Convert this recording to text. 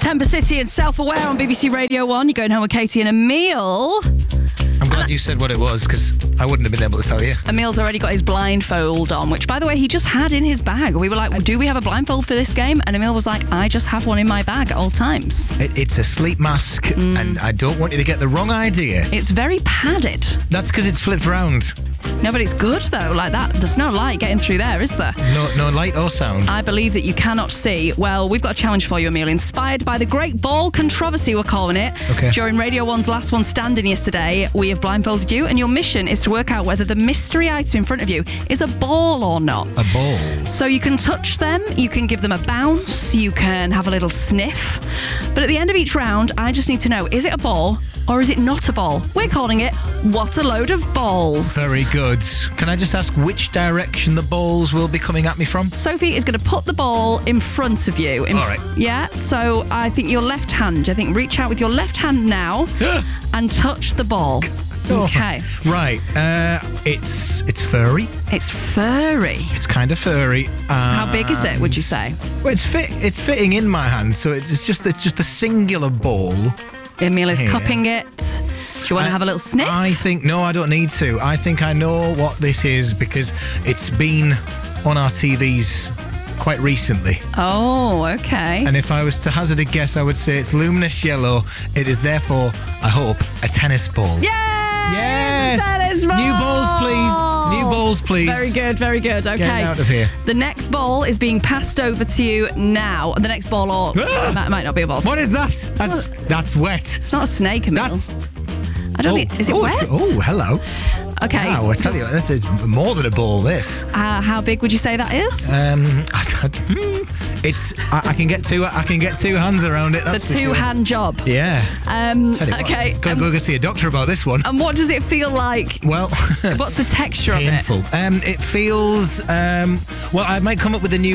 Temper City and Self-Aware on BBC Radio 1. You're going home with Katie and Emil. I'm glad you said what it was, because I wouldn't have been able to tell you. Emil's already got his blindfold on, which, by the way, he just had in his bag. We were like, well, do we have a blindfold for this game? And Emil was like, I just have one in my bag at all times. It's a sleep mask, and I don't want you to get the wrong idea. It's very padded. That's because it's flipped round. No, but it's good, though, like that. There's no light getting through there, is there? No light or sound. I believe that you cannot see. Well, we've got a challenge for you, Emil, inspired by the Great Ball Controversy, we're calling it. Okay. During Radio 1's Last One Standing yesterday, we have blindfolded you, and your mission is to work out whether the mystery item in front of you is a ball or not. A ball. So you can touch them, you can give them a bounce, you can have a little sniff. But at the end of each round, I just need to know, is it a ball or is it not a ball? We're calling it What a Load of Balls. Very good. Can I just ask which direction the balls will be coming at me from? Sophie is going to put the ball in front of you. All right. Yeah, so I think your left hand. I think reach out with your left hand now and touch the ball. Okay. Right. It's furry. It's furry. It's kind of furry. How big is it, would you say? Well, it's fitting in my hand, so it's just a singular ball. Emil is Here. cupping it. Do you want to have a little sniff? I think no, I don't need to. I think I know what this is because it's been on our TVs quite recently. Oh, okay. And if I was to hazard a guess, I would say it's luminous yellow. It is therefore, I hope, a tennis ball. Yes! Tennis ball! New balls, please. New balls, please. Very good, very good. Okay. Get out of here. The next ball is being passed over to you now. The next ball, or might not be a ball. What is that? That's wet. It's not a snake, Emil. I don't think. Is it wet? Oh, hello. Okay. Wow, I tell you, this is more than a ball, this. How big would you say that is? I can get two hands around it. It's a two-hand job. Yeah. Okay. Go see a doctor about this one. And what does it feel like? Well, what's the texture painful. of it? It feels. Well, I might come up with a new